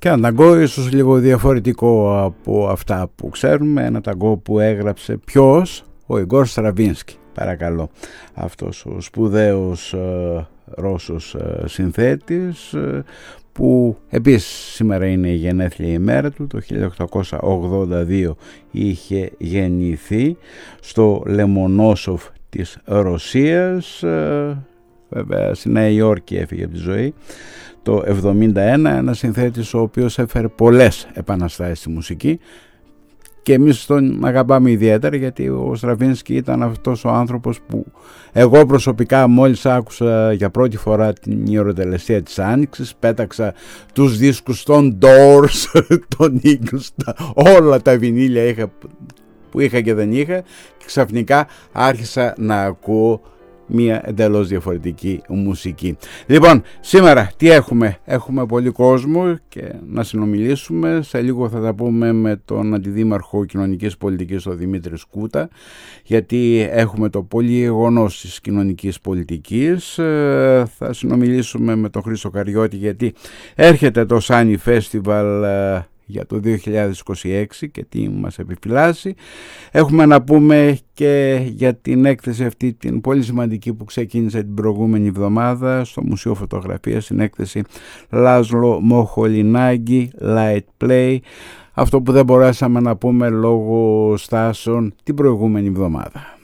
Και ένα ταγκό ίσως λίγο διαφορετικό από αυτά που ξέρουμε, ένα ταγκό που έγραψε ποιος? Ο Ιγκόρ Στραβίνσκι, παρακαλώ, αυτός ο σπουδαίος Ρώσος συνθέτης, που επίσης σήμερα είναι η γενέθλια ημέρα του. Το 1882 είχε γεννηθεί στο Λεμονόσοφ της Ρωσίας, βέβαια στη Νέα Υόρκη έφυγε από τη ζωή το 1971, ένας συνθέτης ο οποίος έφερε πολλές επαναστάσεις στη μουσική και εμείς τον αγαπάμε ιδιαίτερα, γιατί ο Στραβίνσκι ήταν αυτός ο άνθρωπος που εγώ προσωπικά μόλις άκουσα για πρώτη φορά την ιεροτελεστία της Άνοιξης, πέταξα τους δίσκους των Doors, των Eagles, όλα τα βινίλια που είχα και δεν είχα, και ξαφνικά άρχισα να ακούω μια εντελώς διαφορετική μουσική. Λοιπόν, σήμερα τι έχουμε? Έχουμε πολύ κόσμο και να συνομιλήσουμε. Σε λίγο θα τα πούμε με τον Αντιδήμαρχο Κοινωνικής Πολιτικής, τον Δημήτρη Σκούτα, γιατί έχουμε το πολυγεγονός της κοινωνικής πολιτικής. Θα συνομιλήσουμε με τον Χρήστο Καριώτη, γιατί έρχεται το Sunny Festival για το 2026 και τι μας επιφυλάσσει. Έχουμε να πούμε και για την έκθεση αυτή την πολύ σημαντική που ξεκίνησε την προηγούμενη εβδομάδα στο Μουσείο Φωτογραφίας, την έκθεση Λάζλο Μοχολινάγκη, Light Play, αυτό που δεν μπορέσαμε να πούμε λόγω στάσεων την προηγούμενη εβδομάδα.